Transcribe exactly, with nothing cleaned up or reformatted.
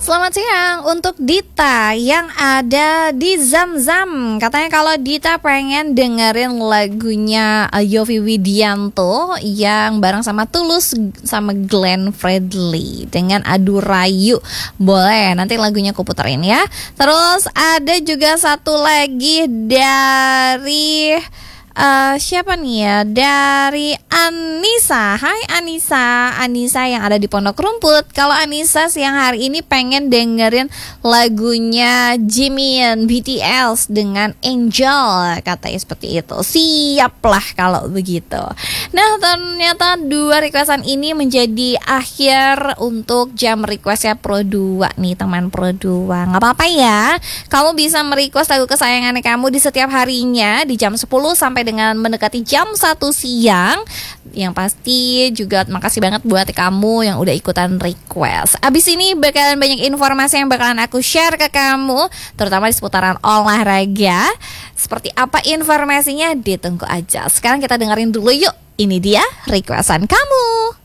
Selamat siang untuk Dita yang ada di Zam-Zam. Katanya kalau Dita pengen dengerin lagunya Yovie Widianto yang bareng sama Tulus sama Glenn Fredly dengan Adu Rayu. Boleh, nanti lagunya aku puterin ya. Terus ada juga satu lagi dari Uh, siapa nih ya? Dari Anissa. Hai Anissa, Anissa yang ada di Pondok Rumput. Kalau Anissa siang hari ini pengen dengerin lagunya Jimin B T S dengan Angel, katanya seperti itu. Siaplah kalau begitu. Nah, ternyata dua requestan ini menjadi akhir untuk jam requestnya Pro dua nih, teman Pro dua. Gak apa-apa ya, kamu bisa merequest lagu kesayangannya kamu di setiap harinya di jam sepuluh sampai dengan mendekati jam satu siang. Yang pasti juga makasih banget buat kamu yang udah ikutan request. Abis ini bakalan banyak informasi yang bakalan aku share ke kamu, terutama di seputaran olahraga. Seperti apa informasinya, ditunggu aja. Sekarang kita dengerin dulu yuk. Ini dia requestan kamu.